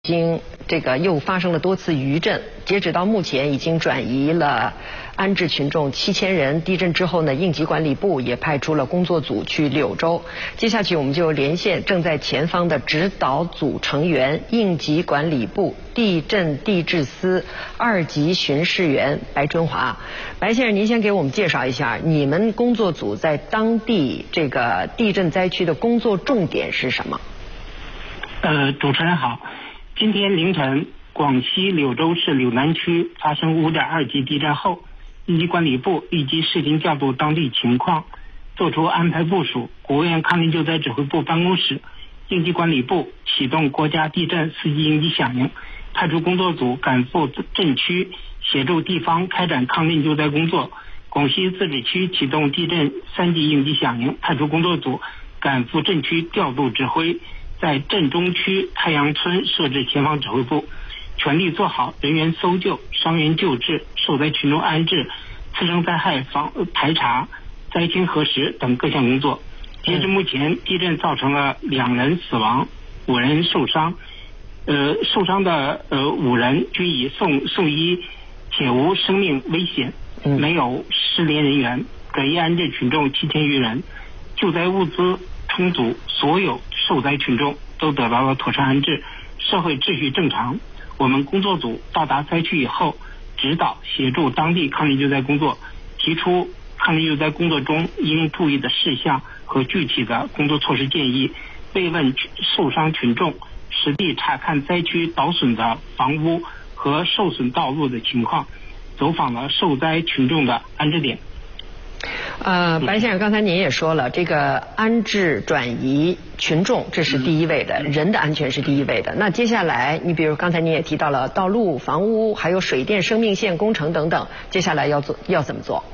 经这个又发生了多次余震，截止到目前已经转移了安置群众7000人。地震之后呢，应急管理部也派出了工作组去柳州。接下去我们就连线正在前方的指导组成员，应急管理部地震地质司2级巡视员白春华。白先生，您先给我们介绍一下你们工作组在当地这个地震灾区的工作重点是什么？ 主持人好。今天凌晨，广西柳州市柳南区发生5.2级地震后，应急管理部立即视频调度当地情况，做出安排部署。国务院抗震救灾指挥部办公室、应急管理部启动国家地震4级应急响应，派出工作组赶赴震区，协助地方开展抗震救灾工作。广西自治区启动地震3级应急响应，派出工作组赶赴震区调度指挥。在震中区太阳村设置前方指挥部，全力做好人员搜救、伤员救治、受灾群众安置、次生灾害排查、灾情核实等各项工作。截至目前，地震造成了2人死亡、5人受伤，受伤的5人均已送医，且无生命危险，没有失联人员，转移安置群众7000余人，救灾物资充足，所有受灾群众都得到了妥善安置，社会秩序正常。我们工作组到达灾区以后，指导协助当地抗震救灾工作，提出抗震救灾工作中应注意的事项和具体的工作措施建议，慰问受伤群众，实地查看灾区倒损的房屋和受损道路的情况，走访了受灾群众的安置点。 白先生，刚才您也说了，这个安置转移群众这是第一位的，人的安全是第一位的。那接下来，你比如刚才您也提到了道路、房屋，还有水电、生命线工程等等，接下来要怎么做？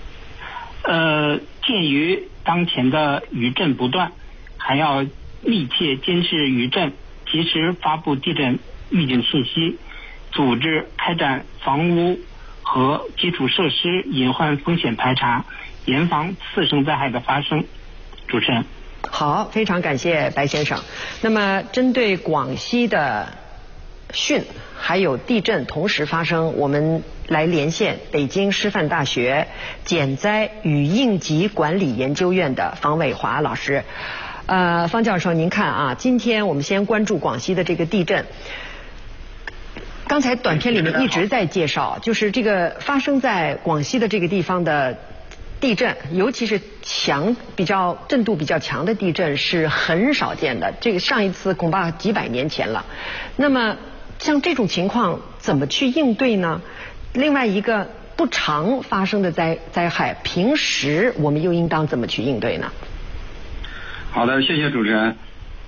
鉴于当前的余震不断，还要密切监视余震，及时发布地震预警信息，组织开展房屋和基础设施隐患风险排查，严防次生灾害的发生。主持人， 好，非常感谢白先生。那么，针对广西的汛还有地震同时发生，我们来连线北京师范大学减灾与应急管理研究院的方伟华老师。方教授，您看啊，今天我们先关注广西的这个地震。刚才短片里面一直在介绍，就是这个发生在广西的这个地方的地震，尤其是震度比较强的地震是很少见的，这个上一次恐怕几百年前了。那么像这种情况怎么去应对呢？另外一个不常发生的灾害，平时我们又应当怎么去应对呢？ 好的，谢谢主持人。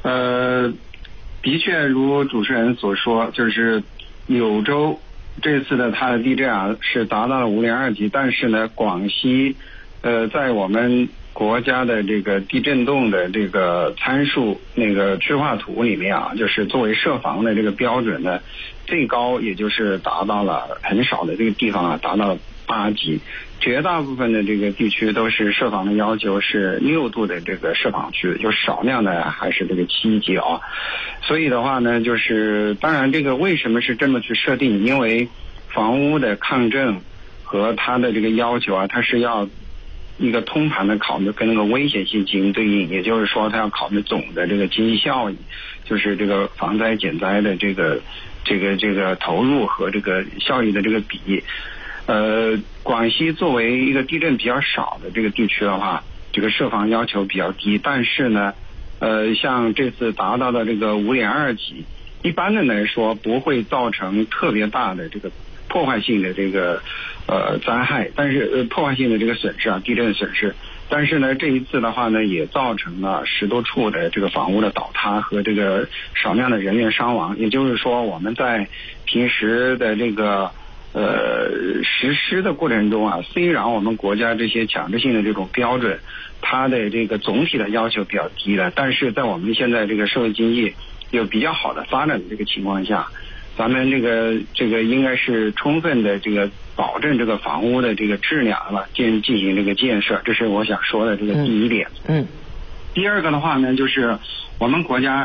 的确如主持人所说，就是柳州这次的它的地震啊是达到了5.2级，但是呢，广西在我们国家的这个地震动的这个参数那个制化图里面啊，就是作为设防的这个标准呢，最高也就是达到了很少的这个地方啊，达到了8级。绝大部分的这个地区都是设防的要求是6度的这个设防区，就少量的还是这个7级啊。所以的话呢，就是当然这个为什么是这么去设定？因为房屋的抗震和它的这个要求啊，它是要一个通盘的考虑跟那个危险性进行对应，也就是说它要考虑总的这个经济效益，就是这个防灾减灾的这个投入和这个效益的这个比。广西作为一个地震比较少的这个地区的话，这个设防要求比较低，但是呢，像这次达到的这个5.2级，一般的来说不会造成特别大的这个破坏性的这个灾害，但是破坏性的这个损失啊，地震损失。但是呢，这一次的话呢，也造成了10多处的这个房屋的倒塌和这个少量的人员伤亡。也就是说，我们在平时的这个实施的过程中啊，虽然我们国家这些强制性的这种标准，它的这个总体的要求比较低的，但是在我们现在这个社会经济有比较好的发展的这个情况下，咱们这个应该是充分的这个保证这个房屋的这个质量了，进行这个建设，这是我想说的这个第一点。第二个的话呢，就是我们国家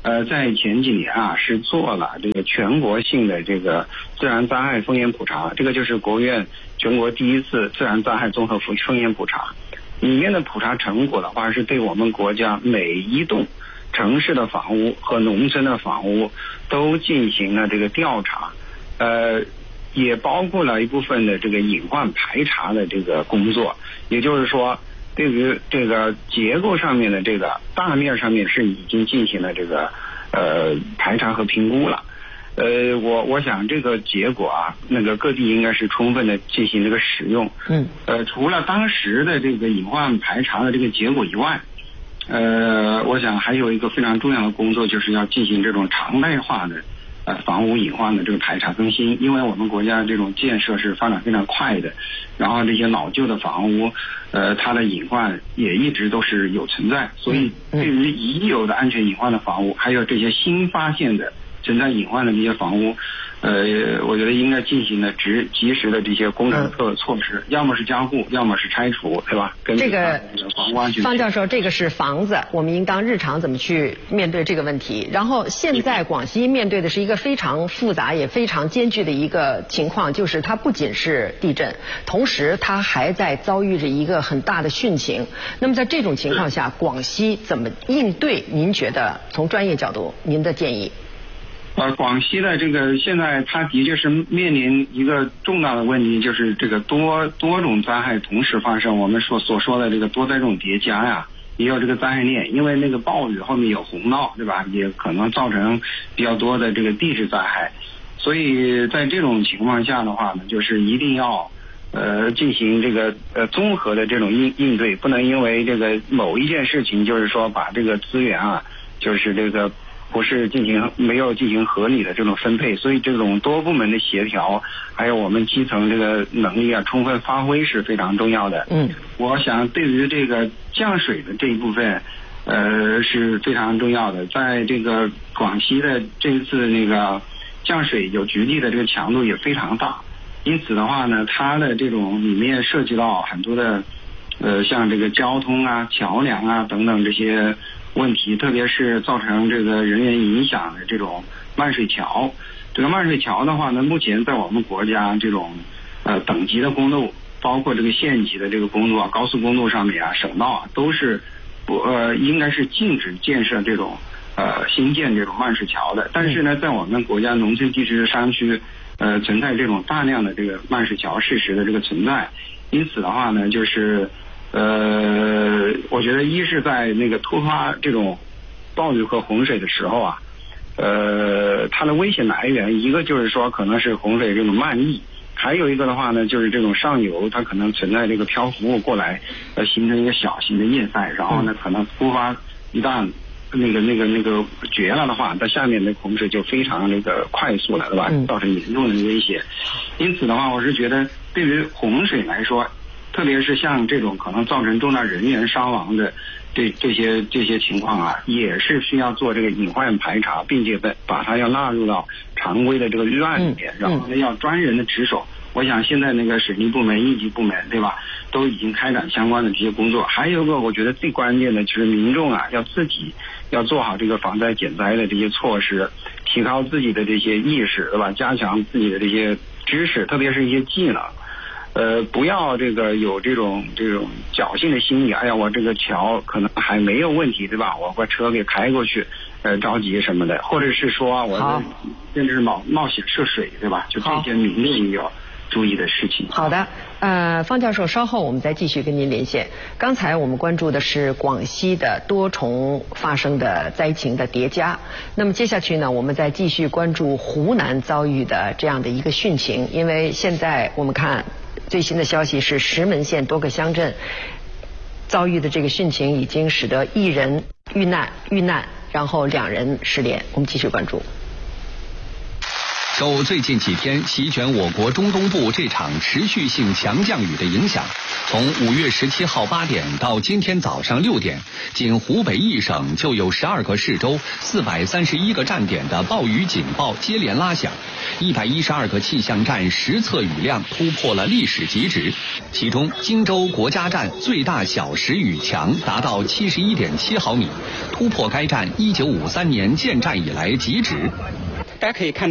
在前几年啊是做了这个全国性的这个自然灾害风险普查，这个就是国务院全国第一次自然灾害综合风险普查，里面的普查成果的话是对我们国家每一栋城市的房屋和农村的房屋都进行了这个调查，也包括了一部分的这个隐患排查的这个工作，也就是说对于这个结构上面的这个大面上面是已经进行了这个排查和评估了。我想这个结果啊，那个各地应该是充分的进行这个使用。除了当时的这个隐患排查的这个结果以外，我想还有一个非常重要的工作，就是要进行这种常态化的房屋隐患的这个排查更新，因为我们国家这种建设是发展非常快的，然后这些老旧的房屋，它的隐患也一直都是有存在，所以对于已有的安全隐患的房屋，还有这些新发现的存在隐患的这些房屋，我觉得应该进行的及时的这些工程措施，要么是加固，要么是拆除，对吧？跟这个房屋安全。 方教授，这个是房子，我们应当日常怎么去面对这个问题？然后现在广西面对的是一个非常复杂也非常艰巨的一个情况，就是它不仅是地震，同时它还在遭遇着一个很大的汛情。那么在这种情况下，广西怎么应对？您觉得从专业角度，您的建议？ 广西的这个现在它的确是面临一个重大的问题，就是这个多种灾害同时发生，我们所说的这个多灾种叠加呀，也有这个灾害链，因为那个暴雨后面有洪涝，对吧？也可能造成比较多的这个地质灾害，所以在这种情况下的话呢，就是一定要进行这个综合的这种应对，不能因为这个某一件事情，就是说把这个资源啊，就是这个不是没有进行合理的这种分配，所以这种多部门的协调，还有我们基层这个能力啊，充分发挥是非常重要的。我想对于这个降水的这一部分，是非常重要的。在这个广西的这一次那个降水有局地的这个强度也非常大，因此的话呢，它的这种里面涉及到很多的像这个交通啊、桥梁啊等等这些问题，特别是造成这个人员影响的这种漫水桥。这个漫水桥的话呢，目前在我们国家这种等级的公路，包括这个县级的这个公路啊、高速公路上面啊、省道啊，都是应该是禁止建设这种新建这种漫水桥的。但是呢，在我们国家农村地区的山区，存在这种大量的这个漫水桥事实的这个存在，因此的话呢，就是我觉得一是在那个突发这种暴雨和洪水的时候啊，它的危险来源一个就是说可能是洪水这种漫溢，还有一个的话呢，就是这种上游它可能存在这个漂浮物过来，形成一个小型的叶塞，然后呢可能突发一旦那个绝了的话，它下面的洪水就非常那个快速了，对吧？造成严重的威胁。因此的话，我是觉得对于洪水来说，特别是像这种可能造成重大人员伤亡的这些情况啊，也是需要做这个隐患排查，并且把它要纳入到常规的这个预案里面，然后呢要专人的值守。我想现在那个水利部门、一级部门，对吧，都已经开展相关的这些工作。还有一个我觉得最关键的就是民众啊，要自己要做好这个防灾减灾的这些措施，提高自己的这些意识，对吧？加强自己的这些知识，特别是一些技能。不要这个有这种侥幸的心理，哎呀，我这个桥可能还没有问题，对吧？我把车给开过去，着急什么的，或者是说我甚至是冒险涉水，对吧？就这些民众要注意的事情。 好的，方教授，稍后我们再继续跟您连线。刚才我们关注的是广西的多重发生的灾情的叠加，那么接下去呢，我们再继续关注湖南遭遇的这样的一个汛情，因为现在我们看最新的消息是石门县多个乡镇遭遇的这个汛情已经使得1人遇难，然后2人失联。我们继续关注。 受最近几天席卷我国中东部这场持续性强降雨的影响，从5月17号8点到今天早上6点，仅湖北一省就有12个市州、431个站点的暴雨警报接连拉响，112个气象站实测雨量突破了历史极值，其中荆州国家站最大小时雨强达到71.7毫米，突破该站1953年建站以来极值。 大家可以看